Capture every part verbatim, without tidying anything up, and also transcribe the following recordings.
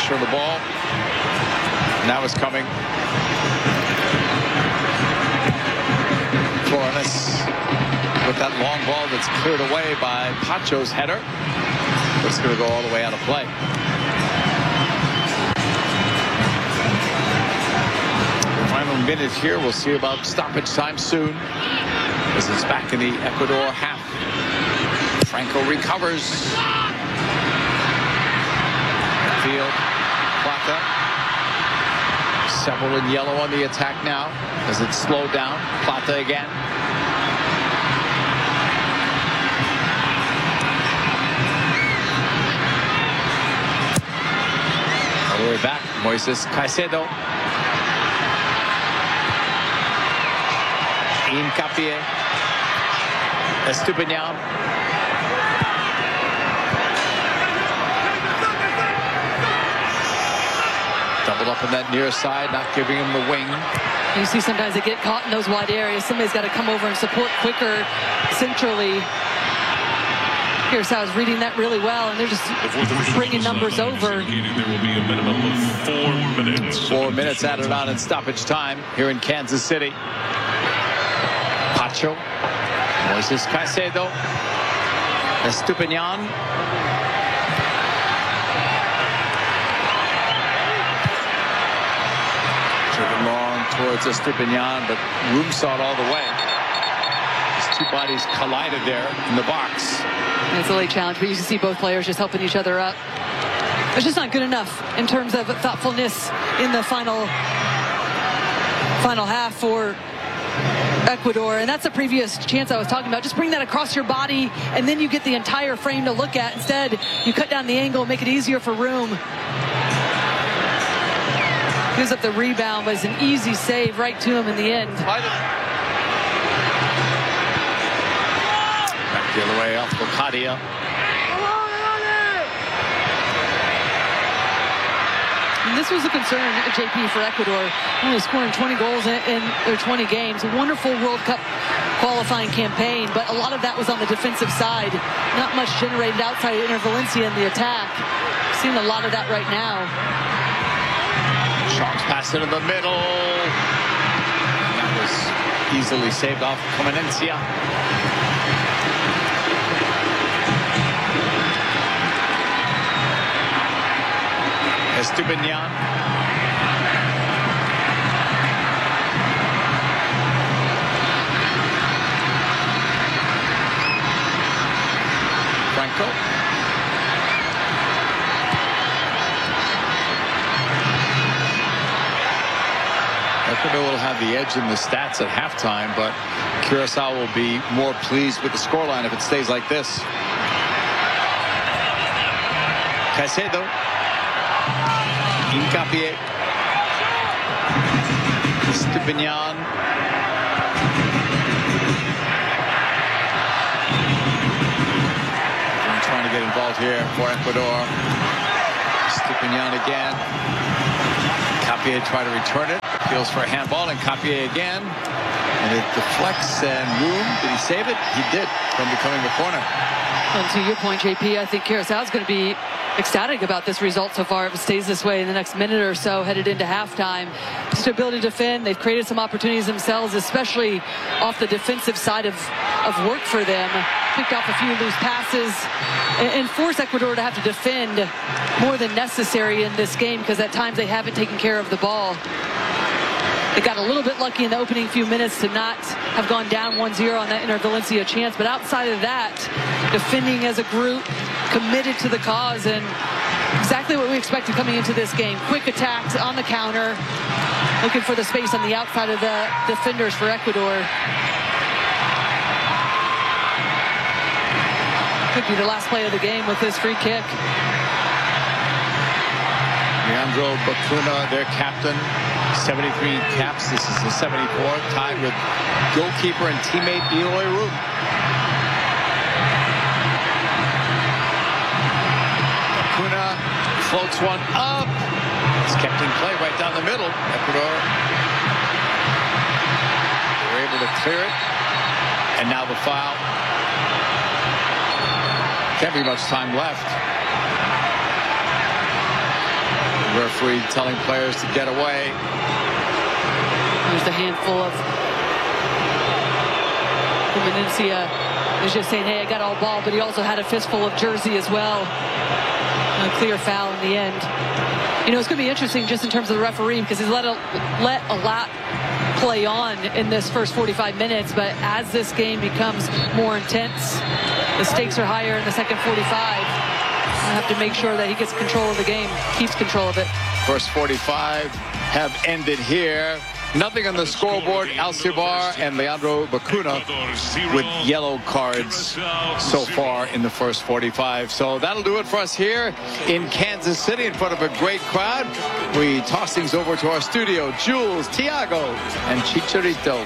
pressure on the ball. Now it's coming. Flores with that long ball that's cleared away by Pacho's header. It's going to go all the way out of play. The final minute here. We'll see about stoppage time soon, as it's back in the Ecuador half. Franco recovers. Field. Plata. Several in yellow on the attack now as it's slowed down. Plata again. All the way back. Moises Caicedo. Hincapié. Estupiñán. Doubled up on that near side, not giving him the wing. You see sometimes they get caught in those wide areas. Somebody's got to come over and support quicker centrally. Curaçao is reading that really well, and they're just bringing numbers over. There will be a minimum of four minutes. Four minutes added on in stoppage time here in Kansas City. Pacho. Moises Caicedo. Estupiñán. Driven long towards Estupiñán, but room saw it all the way. These two bodies collided there in the box. And it's a late challenge, but you can see both players just helping each other up. It's just not good enough in terms of thoughtfulness in the final final half for Ecuador, and that's the previous chance I was talking about. Just bring that across your body, and then you get the entire frame to look at. Instead, you cut down the angle, make it easier for Room. Gives up the rebound, but it's an easy save right to him in the end. Back the other way off Bocadia. And this was a concern, J P, for Ecuador. Only scoring twenty goals in, in their twenty games. A wonderful World Cup qualifying campaign, but a lot of that was on the defensive side. Not much generated outside of Inter Valencia in the attack. Seeing a lot of that right now. Sharks pass into the middle. That was easily saved off Comenencia. Estupiñán. Franco. Ecuador will have the edge in the stats at halftime, but Curaçao will be more pleased with the scoreline if it stays like this. Caicedo. Hincapié. Estupiñán. I'm trying to get involved here for Ecuador. Estupiñán again. Capié try to return it. Appeals for a handball, and Capié again. And it deflects, and Room, did he save it? He did, from becoming a corner. And to your point, J P, I think Curaçao is going to be ecstatic about this result so far if it stays this way in the next minute or so headed into halftime. Just ability to defend. They've created some opportunities themselves, especially off the defensive side of, of work for them. Picked off a few loose passes and, and force Ecuador to have to defend more than necessary in this game because at times they haven't taken care of the ball. They got a little bit lucky in the opening few minutes to not have gone down one zero on that Inter Valencia chance. But outside of that, defending as a group, committed to the cause, and exactly what we expected coming into this game. Quick attacks on the counter, looking for the space on the outside of the defenders for Ecuador. Could be the last play of the game with this free kick. Leandro Bacuna, their captain, seventy-three caps. This is the seventy-four, tied with goalkeeper and teammate Eloy Room. Bacuna floats one up. It's kept in play right down the middle. Ecuador were able to clear it. And now the foul. Can't be much time left. Referee telling players to get away. There's a handful of Menencia is just saying, hey, I got all ball, but he also had a fistful of jersey as well. A clear foul in the end. You know, it's going to be interesting just in terms of the referee because he's let a, let a lot play on in this first forty-five minutes, but as this game becomes more intense, the stakes are higher in the second forty-five. I have to make sure that he gets control of the game, keeps control of it. First forty-five have ended here. Nothing on the scoreboard. Alcivar and Leandro Bacuna with yellow cards so far in the first forty-five. So that'll do it for us here in Kansas City in front of a great crowd. We toss things over to our studio. Jules, Tiago, and Chicharito.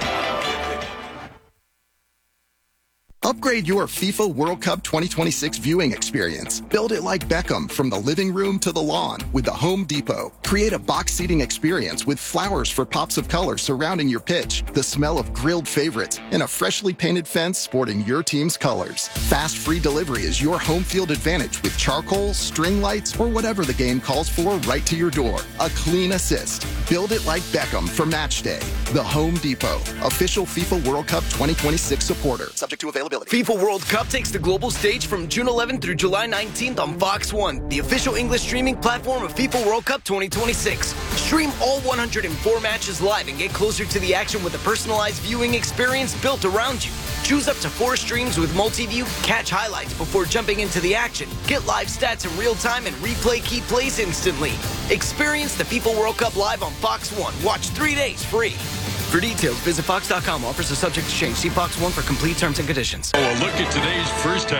Upgrade your FIFA World Cup twenty twenty-six viewing experience. Build it like Beckham from the living room to the lawn with the Home Depot. Create a box seating experience with flowers for pops of color surrounding your pitch, the smell of grilled favorites, and a freshly painted fence sporting your team's colors. Fast free delivery is your home field advantage with charcoal, string lights, or whatever the game calls for right to your door. A clean assist. Build it like Beckham for match day. The Home Depot, official FIFA World Cup twenty twenty-six supporter. Subject to availability. FIFA World Cup takes the global stage from June eleventh through July nineteenth on Fox one, the official English streaming platform of FIFA World Cup twenty twenty-six. Stream all one hundred four matches live and get closer to the action with a personalized viewing experience built around you. Choose up to four streams with multi-view, catch highlights before jumping into the action, get live stats in real time, and replay key plays instantly. Experience the FIFA World Cup live on Fox one. Watch three days free. For details, visit Fox dot com. Offers are subject to change. See Fox one for complete terms and conditions. Oh, a look at today's first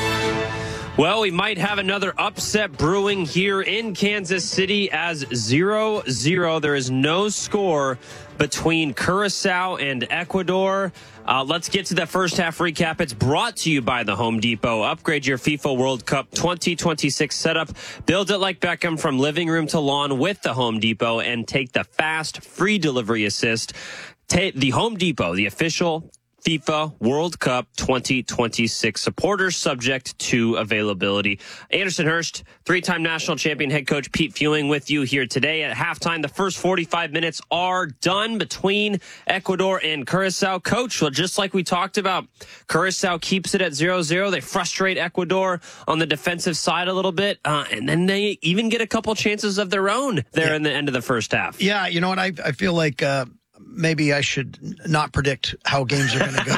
half. Well, we might have another upset brewing here in Kansas City as zero zero. There is no score between Curacao and Ecuador. Uh, let's get to the first half recap. It's brought to you by the Home Depot. Upgrade your FIFA World Cup twenty twenty-six setup. Build it like Beckham from living room to lawn with the Home Depot and take the fast, free delivery assist. Take the Home Depot, the official FIFA World Cup twenty twenty-six supporters, subject to availability. Anderson Hurst, three-time national champion head coach Pete Fewing with you here today. At halftime, the first forty-five minutes are done between Ecuador and Curacao. Coach, well, just like we talked about, Curacao keeps it at zero zero. They frustrate Ecuador on the defensive side a little bit, uh, and then they even get a couple chances of their own there yeah. in the end of the first half. Yeah, you know what? I, I feel like uh, maybe I should not predict how games are going to go.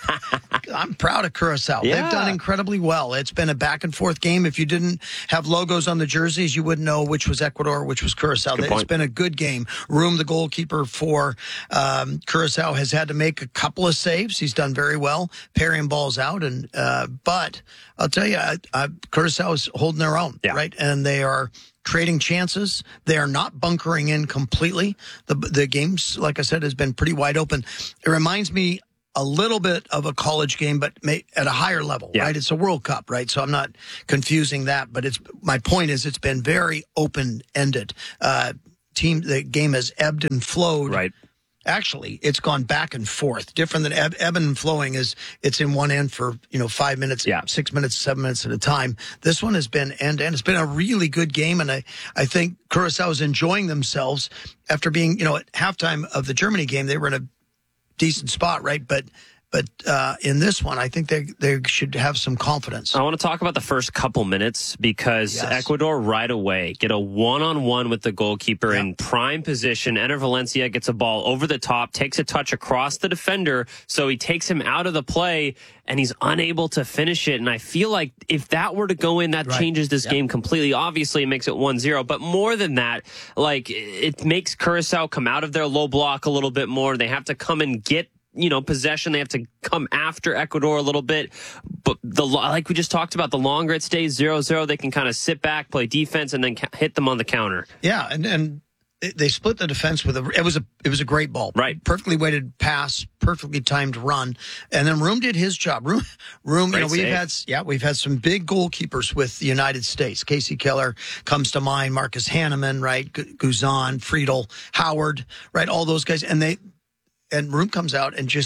I'm proud of Curacao. Yeah. They've done incredibly well. It's been a back and forth game. If you didn't have logos on the jerseys, you wouldn't know which was Ecuador, which was Curacao. Good it's point. Been a good game. Room, the goalkeeper for um, Curacao, has had to make a couple of saves. He's done very well, parrying balls out. And uh, but I'll tell you, I, I, Curacao is holding their own, yeah. right? And they are trading chances. They are not bunkering in completely. The the games, like I said, has been pretty wide open. It reminds me a little bit of a college game, but may, at a higher level, yeah. right? It's a World Cup, right? So I'm not confusing that, but it's my point is it's been very open-ended. Uh, team, the game has ebbed and flowed. Right. Actually, it's gone back and forth. Different than ebb, ebb and flowing is it's in one end for, you know, five minutes, yeah. six minutes, seven minutes at a time. This one has been end to end. It's been a really good game, and I, I think Curacao is enjoying themselves after being, you know, at halftime of the Germany game, they were in a decent spot, right? But but uh, in this one, I think they they should have some confidence. I want to talk about the first couple minutes because yes. Ecuador right away get a one-on-one with the goalkeeper yeah. in prime position. Enter Valencia gets a ball over the top, takes a touch across the defender, so he takes him out of the play, and he's unable to finish it. And I feel like if that were to go in, that right. changes this yep. game completely. Obviously, it makes it one zero. But more than that, like it makes Curacao come out of their low block a little bit more. They have to come and get you know, possession. They have to come after Ecuador a little bit. But the like we just talked about, the longer it stays zero zero, they can kind of sit back, play defense, and then hit them on the counter. Yeah, and and they split the defense with a. It was a it was a great ball, right? Perfectly Perfectly weighted pass, perfectly timed run, and then Room did his job. Room, Room. Great you know, we've save. had yeah, we've had some big goalkeepers with the United States. Casey Keller comes to mind. Marcus Hanneman, right? Guzan, Friedel, Howard, right? All those guys, and they. And Room comes out and just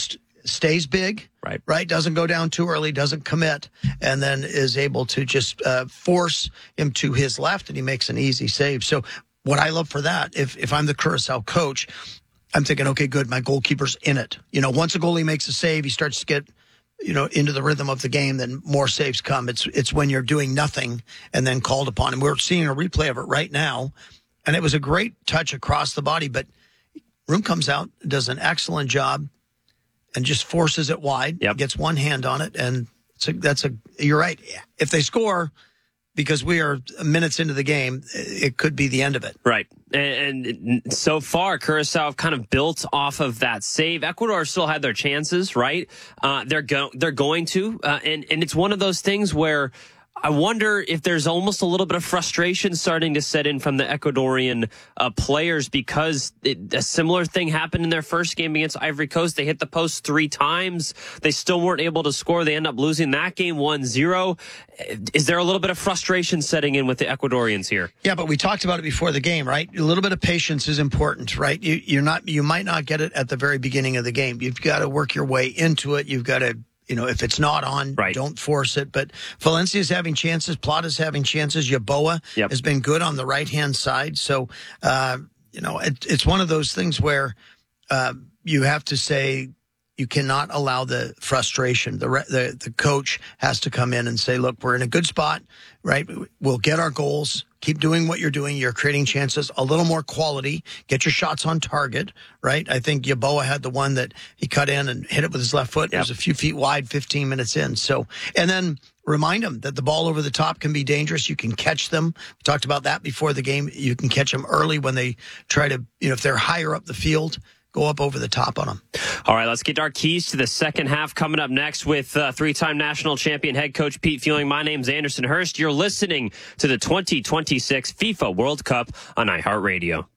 stays big, right? Right, doesn't go down too early, doesn't commit, and then is able to just uh, force him to his left, and he makes an easy save. So what I love for that, if if I'm the Curacao coach, I'm thinking, okay, good, my goalkeeper's in it. You know, once a goalie makes a save, he starts to get, you know, into the rhythm of the game, then more saves come. It's it's when you're doing nothing and then called upon. And we're seeing a replay of it right now, and it was a great touch across the body, but Room comes out, does an excellent job, and just forces it wide, yep. Gets one hand on it, and it's a, that's a, you're right. If they score, because we are minutes into the game, it could be the end of it. Right. And, and so far, Curacao have kind of built off of that save. Ecuador still had their chances, right? Uh, they're go- they're going to, uh, and and it's one of those things where I wonder if there's almost a little bit of frustration starting to set in from the Ecuadorian uh, players, because it, a similar thing happened in their first game against Ivory Coast. They hit the post three times. They still weren't able to score. They end up losing that game one zero. Is there a little bit of frustration setting in with the Ecuadorians here? Yeah, but we talked about it before the game, right? A little bit of patience is important, right? You, you're not, you might not get it at the very beginning of the game. You've got to work your way into it. You've got to, you know, if it's not on, right. Don't force it. But Valencia's having chances. Plata's having chances. Yaboa yep. has been good on the right-hand side. So, uh, you know, it, it's one of those things where uh, you have to say you cannot allow the frustration. The, re- the the coach has to come in and say, look, we're in a good spot, right? We'll get our goals. Keep doing what you're doing. You're creating chances, a little more quality. Get your shots on target, right? I think Yaboa had the one that he cut in and hit it with his left foot. Yep. It was a few feet wide, fifteen minutes in. So, and then remind them that the ball over the top can be dangerous. You can catch them. We talked about that before the game. You can catch them early when they try to, you know, if they're higher up the field, go up over the top on them. All right, let's get our keys to the second half coming up next with uh, three-time national champion head coach Pete Fewing. My name's Anderson Hurst. You're listening to the twenty twenty-six FIFA World Cup on iHeartRadio.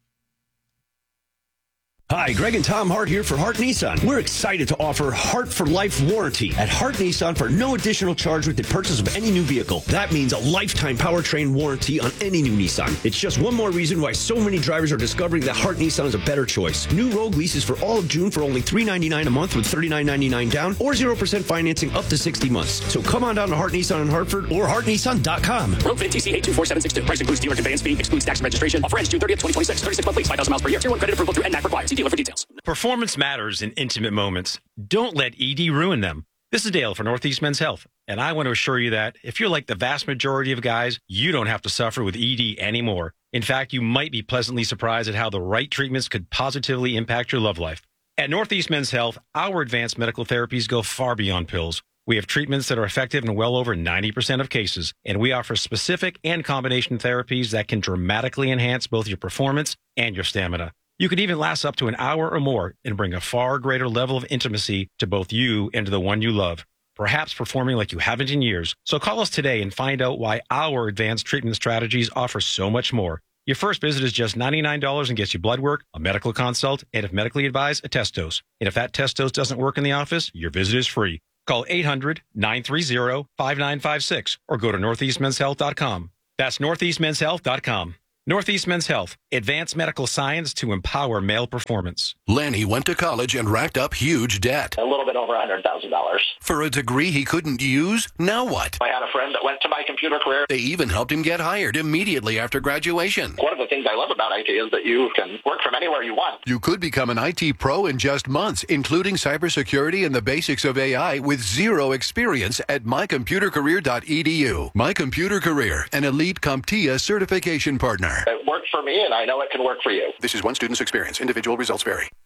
Hi, Greg and Tom Hart here for Hart Nissan. We're excited to offer Hart for Life warranty at Hart Nissan for no additional charge with the purchase of any new vehicle. That means a lifetime powertrain warranty on any new Nissan. It's just one more reason why so many drivers are discovering that Hart Nissan is a better choice. New Rogue leases for all of June for only three hundred ninety-nine dollars a month with thirty-nine ninety-nine down or zero percent financing up to sixty months. So come on down to Hart Nissan in Hartford or hart nissan dot com. Rogue T C eight two four seven six two. Price includes dealer conveyance fee, excludes tax and registration. Offer ends June thirtieth, twenty twenty-six. thirty-six month lease, five thousand miles per year. Tier one credit approval through N D A C required. See dealer for details. Performance matters in intimate moments. Don't let E D ruin them. This is Dale for Northeast Men's Health, and I want to assure you that if you're like the vast majority of guys, you don't have to suffer with E D anymore. In fact, you might be pleasantly surprised at how the right treatments could positively impact your love life. At Northeast Men's Health, our advanced medical therapies go far beyond pills. We have treatments that are effective in well over ninety percent of cases, and we offer specific and combination therapies that can dramatically enhance both your performance and your stamina. You could even last up to an hour or more and bring a far greater level of intimacy to both you and to the one you love, perhaps performing like you haven't in years. So call us today and find out why our advanced treatment strategies offer so much more. Your first visit is just ninety-nine dollars and gets you blood work, a medical consult, and if medically advised, a test dose. And if that test dose doesn't work in the office, your visit is free. Call eight hundred, nine three zero, five nine five six or go to northeast men's health dot com. That's northeast men's health dot com. Northeast Men's Health, advanced medical science to empower male performance. Lanny went to college and racked up huge debt. A little bit over one hundred thousand dollars. For a degree he couldn't use? Now what? I had a friend that went to My Computer Career. They even helped him get hired immediately after graduation. One of the things I love about I T is that you can work from anywhere you want. You could become an I T pro in just months, including cybersecurity and the basics of A I with zero experience at my computer career dot e d u. My Computer Career, an elite CompTIA certification partner. It worked for me, and I know it can work for you. This is one student's experience. Individual results vary.